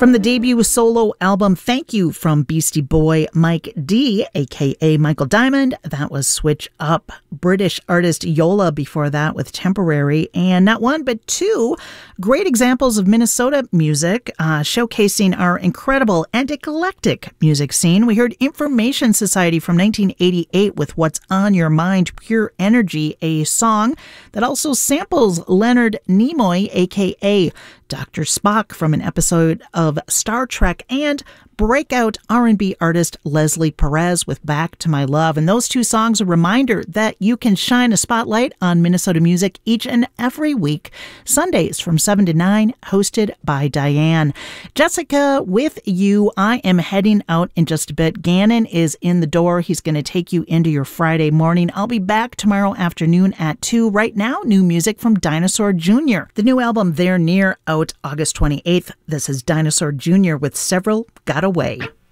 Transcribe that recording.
From the debut solo album Thank You from Beastie Boy Mike D, aka Michael Diamond, that was Switch Up. British artist Yola before that with Temporary, and not one but two great examples of Minnesota music showcasing our incredible and eclectic music scene. We heard Information Society from 1988 with What's on Your Mind, Pure Energy, a song that also samples Leonard Nimoy, aka Dr. Spock from an episode of Star Trek, and breakout R&B artist Leslie Perez with Back to My Love. And those two songs are a reminder that you can shine a spotlight on Minnesota music each and every week, Sundays from 7 to 9, hosted by Diane. Jessica with you. I am heading out in just a bit. Gannon is in the door. He's going to take you into your Friday morning. I'll be back tomorrow afternoon at 2. Right now, new music from Dinosaur Jr. The new album They're Near, out August 28th. This is Dinosaur Jr. with Several Got Away.